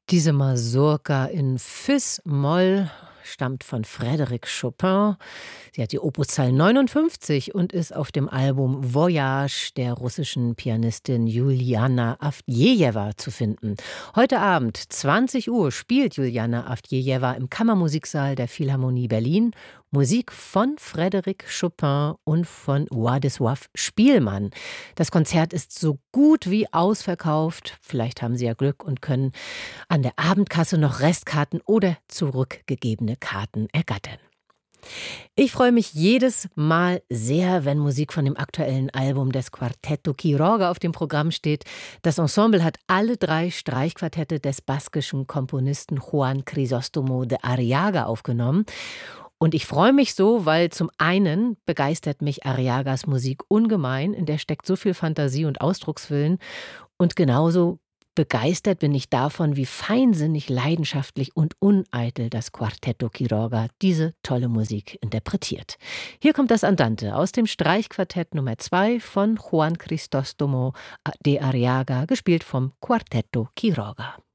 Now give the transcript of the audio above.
Diese Mazurka in Fis-Moll stammt von Frédéric Chopin. Sie hat die Opuszahl 59 und ist auf dem Album Voyage der russischen Pianistin Juliana Avdjejewa zu finden. Heute Abend, 20 Uhr, spielt Juliana Avdjejewa im Kammermusiksaal der Philharmonie Berlin Musik von Frédéric Chopin und von Władysław Spielmann. Das Konzert ist so gut wie ausverkauft. Vielleicht haben Sie ja Glück und können an der Abendkasse noch Restkarten oder zurückgegebene Karten ergattern. Ich freue mich jedes Mal sehr, wenn Musik von dem aktuellen Album des Quartetto Quiroga auf dem Programm steht. Das Ensemble hat alle 3 Streichquartette des baskischen Komponisten Juan Crisóstomo de Arriaga aufgenommen. Und ich freue mich so, weil zum einen begeistert mich Arriagas Musik ungemein, in der steckt so viel Fantasie und Ausdruckswillen. Und genauso begeistert bin ich davon, wie feinsinnig, leidenschaftlich und uneitel das Quartetto Quiroga diese tolle Musik interpretiert. Hier kommt das Andante aus dem Streichquartett Nummer 2 von Juan Crisóstomo de Arriaga, gespielt vom Quartetto Quiroga.